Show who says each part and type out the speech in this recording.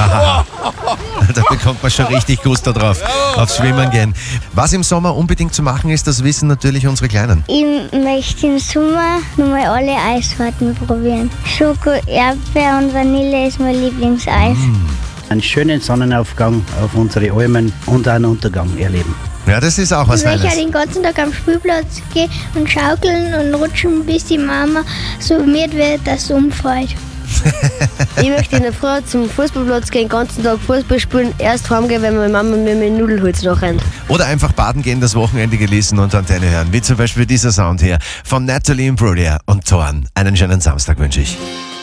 Speaker 1: Da bekommt man schon richtig Gusto drauf, aufs Schwimmen gehen. Was im Sommer unbedingt zu machen ist, das wissen natürlich unsere Kleinen.
Speaker 2: Ich möchte im Sommer nochmal alle Eissorten probieren. Schoko, Erdbeer und Vanille ist mein Lieblingseis.
Speaker 3: Einen schönen Sonnenaufgang auf unsere Almen und einen Untergang erleben.
Speaker 1: Ja, das ist auch was
Speaker 2: Ich möchte
Speaker 1: Feines.
Speaker 2: den ganzen Tag am Spielplatz gehen und schaukeln und rutschen, bis die Mama so müde wird, dass sie umfällt.
Speaker 4: Ich möchte in der Früh zum Fußballplatz gehen, den ganzen Tag Fußball spielen, erst heimgehen, wenn meine Mama mir mit Nudelholz nachrennt.
Speaker 1: Oder einfach baden gehen, das Wochenende genießen und Antenne hören. Wie zum Beispiel dieser Sound hier von Natalie Imbruglia und Thorn. Einen schönen Samstag wünsche ich.